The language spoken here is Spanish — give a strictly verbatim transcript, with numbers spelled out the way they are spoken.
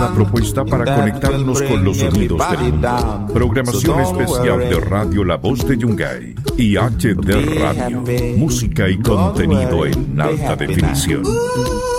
Una propuesta para conectarnos con los sonidos del mundo. Programación especial de Radio La Voz de Yungay y H D Radio. Música y contenido en alta definición.